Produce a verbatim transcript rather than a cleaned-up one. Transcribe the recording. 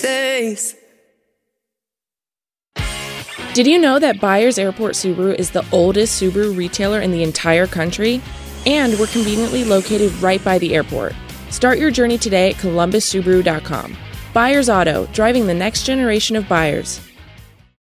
days. Did you know that Byers Airport Subaru is the oldest Subaru retailer in the entire country? And we're conveniently located right by the airport. Start your journey today at columbus subaru dot com. Byers Auto, driving the next generation of buyers.